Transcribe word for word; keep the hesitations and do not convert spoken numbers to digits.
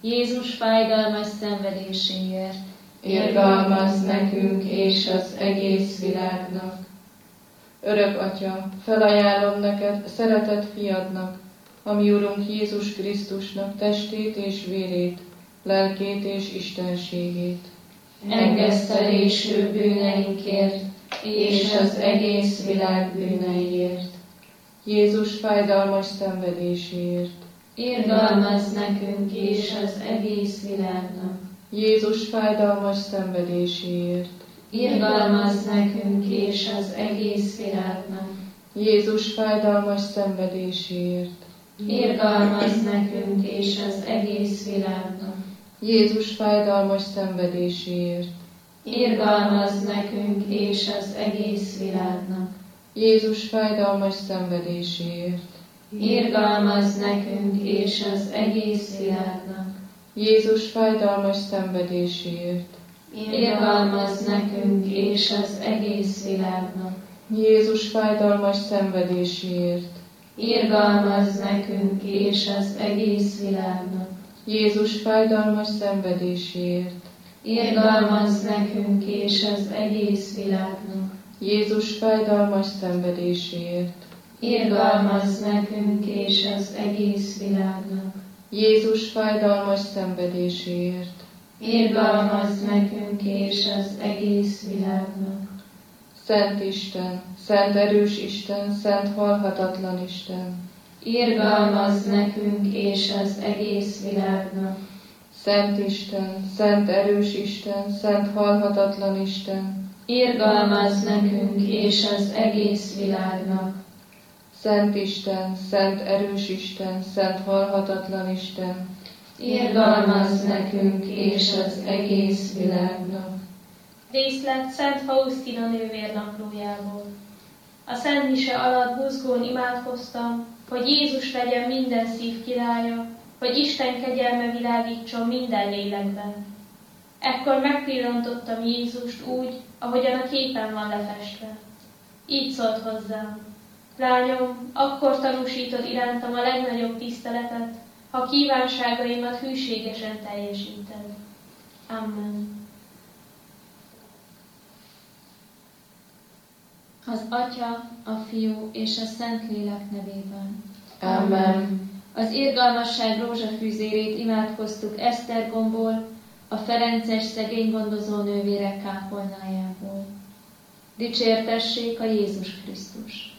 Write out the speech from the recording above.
Jézus fájdalmas szenvedéséért. Irgalmazz nekünk és az egész világnak. Örök Atya, felajánlom neked szeretett fiadnak, a mi Urunk Jézus Krisztusnak testét és vérét, lelkét és istenségét. Engesztelésű bűneinkért és az egész világ bűneiért. Jézus fájdalmas szenvedéséért. Irgalmazz nekünk és az egész világnak. Jézus fájdalmas szenvedéséért. Irgalmazz nekünk és az egész világnak. Jézus fájdalmas szenvedéséért. Irgalmazz nekünk és az egész világnak. Jézus fájdalmas szenvedéséért. Irgalmazz nekünk és az egész világnak. Jézus fájdalmas szenvedéséért. Irgalmazz nekünk és az egész világnak. Jézus fájdalmas szenvedéséért. Irgalmazz nekünk és az egész világnak. Jézus fájdalmas szenvedéséért. Irgalmazz nekünk és az egész világnak. Jézus fájdalmas szenvedéséért. Irgalmazz nekünk és az egész világnak. Jézus fájdalmas szenvedéséért. Irgalmazz nekünk és az egész világnak. Jézus fájdalmas szenvedéséért. Irgalmazz nekünk és az egész világnak. Szent Isten, szent erős Isten, szent halhatatlan Isten. Irgalmazz nekünk és az egész világnak. Szent Isten, szent erős Isten, szent halhatatlan Isten. Irgalmazz nekünk és az egész világnak. Szent Isten, szent erős Isten, szent halhatatlan Isten. Irgalmazz nekünk és az egész világnak. Részlet Szent Faustina nővér naplójából. A Szent Mise alatt buzgón imádkoztam, hogy Jézus legyen minden szív királya, hogy Isten kegyelme világítson minden lélekben. Ekkor megpillantottam Jézust úgy, ahogyan a képen van lefestve. Így szólt hozzám: lányom, akkor tanúsítod irántam a legnagyobb tiszteletet, ha kívánságaimat hűségesen teljesíted. Amen. Az Atya, a Fiú és a Szentlélek nevében. Amen. Az irgalmasság rózsafűzérét imádkoztuk Esztergomból, a ferences szegénygondozó nővérek kápolnájából. Dicsértessék a Jézus Krisztus!